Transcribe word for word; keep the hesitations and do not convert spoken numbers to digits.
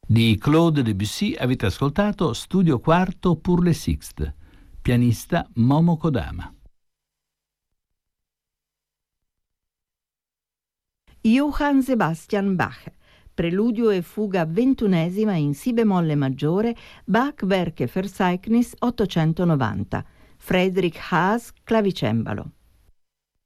Di Claude Debussy avete ascoltato Studio Quarto pour le Sixte, pianista Momo Kodama. Johann Sebastian Bach, preludio e fuga ventunesima in si bemolle maggiore, Bach Werke Verzeichnis ottocentonovanta, Friedrich Haas, clavicembalo.